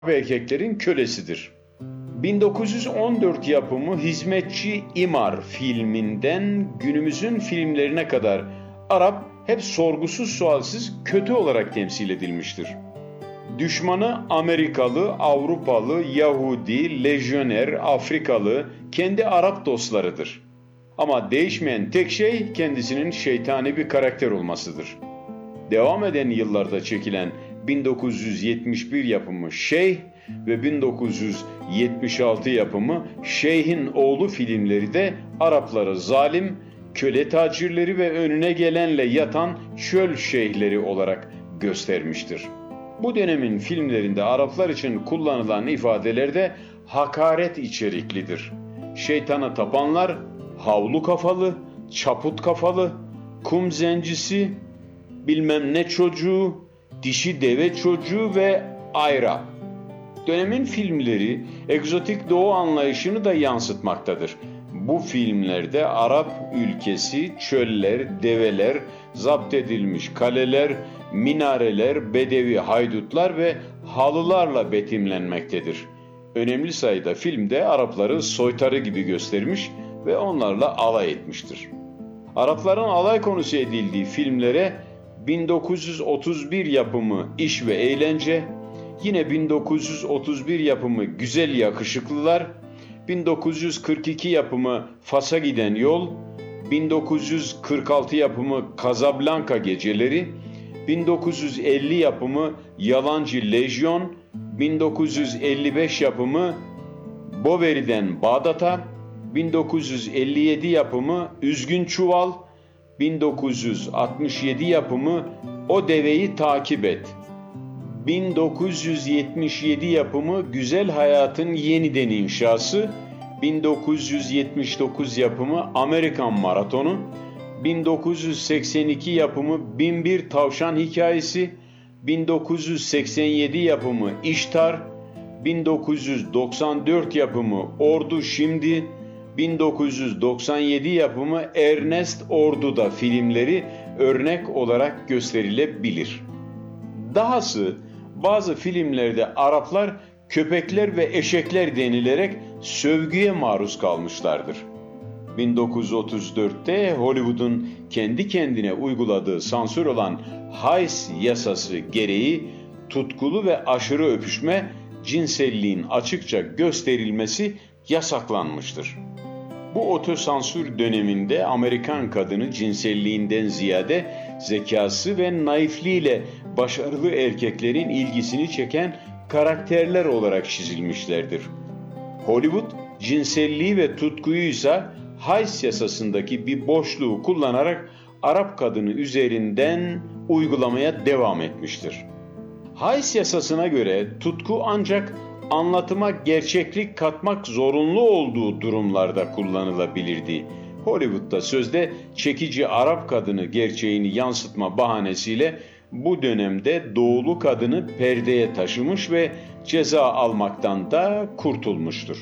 ve erkeklerin kölesidir. 1914 yapımı Hizmetçi İmar filminden günümüzün filmlerine kadar Arap hep sorgusuz sualsiz kötü olarak temsil edilmiştir. Düşmanı Amerikalı, Avrupalı, Yahudi, lejyoner, Afrikalı, kendi Arap dostlarıdır. Ama değişmeyen tek şey kendisinin şeytani bir karakter olmasıdır. Devam eden yıllarda çekilen 1971 yapımı Şeyh ve 1976 yapımı Şeyh'in Oğlu filmleri de Arapları zalim, köle tacirleri ve önüne gelenle yatan çöl şeyhleri olarak göstermiştir. Bu dönemin filmlerinde Araplar için kullanılan ifadeler de hakaret içeriklidir. Şeytana tapanlar, havlu kafalı, çaput kafalı, kum zencisi, bilmem ne çocuğu, dişi deve çocuğu ve ayra. Dönemin filmleri egzotik doğu anlayışını da yansıtmaktadır. Bu filmlerde Arap ülkesi, çöller, develer, zapt edilmiş kaleler, minareler, bedevi haydutlar ve halılarla betimlenmektedir. Önemli sayıda filmde Arapları soytarı gibi göstermiş ve onlarla alay etmiştir. Arapların alay konusu edildiği filmlere 1931 yapımı İş ve Eğlence, yine 1931 yapımı Güzel Yakışıklılar, 1942 yapımı Fas'a Giden Yol, 1946 yapımı Casablanca Geceleri, 1950 yapımı Yalancı Lejyon, 1955 yapımı Boveri'den Bağdat'a, 1957 yapımı Üzgün Çuval, 1967 yapımı O Deveyi Takip Et, 1977 yapımı Güzel Hayatın Yeniden İnşası, 1979 yapımı Amerikan Maratonu, 1982 yapımı Binbir Tavşan Hikayesi, 1987 yapımı İştar, 1994 yapımı Ordu Şimdi, 1997 yapımı Ernest Ordu'da filmleri örnek olarak gösterilebilir. Dahası bazı filmlerde Araplar köpekler ve eşekler denilerek sövgüye maruz kalmışlardır. 1934'te Hollywood'un kendi kendine uyguladığı sansür olan Hays yasası gereği tutkulu ve aşırı öpüşme, cinselliğin açıkça gösterilmesi yasaklanmıştır. Bu otosansür döneminde Amerikan kadını cinselliğinden ziyade zekası ve naifliğiyle başarılı erkeklerin ilgisini çeken karakterler olarak çizilmişlerdir. Hollywood cinselliği ve tutkuyu ise Hays yasasındaki bir boşluğu kullanarak Arap kadını üzerinden uygulamaya devam etmiştir. Hays yasasına göre tutku ancak anlatıma gerçeklik katmak zorunlu olduğu durumlarda kullanılabilirdi. Hollywood'da sözde çekici Arap kadını gerçeğini yansıtma bahanesiyle bu dönemde doğulu kadını perdeye taşımış ve ceza almaktan da kurtulmuştur.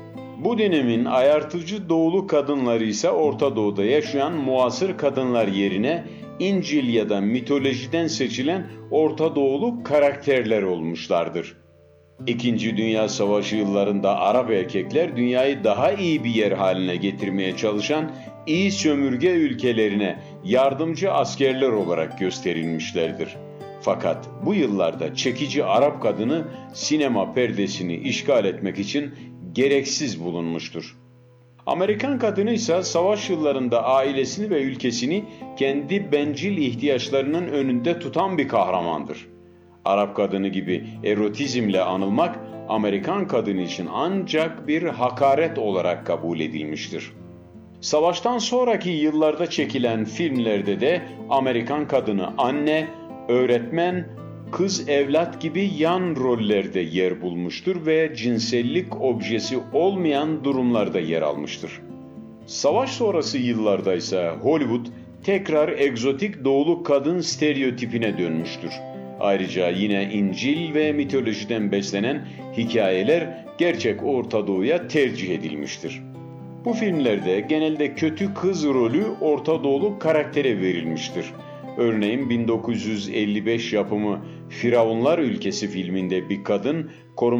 Bu dönemin ayartıcı doğulu kadınları ise Orta Doğu'da yaşayan muasır kadınlar yerine İncil ya da mitolojiden seçilen Orta Doğulu karakterler olmuşlardır. İkinci Dünya Savaşı yıllarında Arap erkekler dünyayı daha iyi bir yer haline getirmeye çalışan iyi sömürge ülkelerine yardımcı askerler olarak gösterilmişlerdir. Fakat bu yıllarda çekici Arap kadını sinema perdesini işgal etmek için gereksiz bulunmuştur. Amerikan kadını ise savaş yıllarında ailesini ve ülkesini kendi bencil ihtiyaçlarının önünde tutan bir kahramandır. Arap kadını gibi erotizmle anılmak Amerikan kadını için ancak bir hakaret olarak kabul edilmiştir. Savaştan sonraki yıllarda çekilen filmlerde de Amerikan kadını anne, öğretmen, kız evlat gibi yan rollerde yer bulmuştur ve cinsellik objesi olmayan durumlarda yer almıştır. Savaş sonrası yıllarda ise Hollywood tekrar egzotik doğulu kadın stereotipine dönmüştür. Ayrıca yine İncil ve mitolojiden beslenen hikayeler gerçek Orta Doğu'ya tercih edilmiştir. Bu filmlerde genelde kötü kız rolü Orta Doğulu karaktere verilmiştir. Örneğin 1955 yapımı Firavunlar Ülkesi filminde bir kadın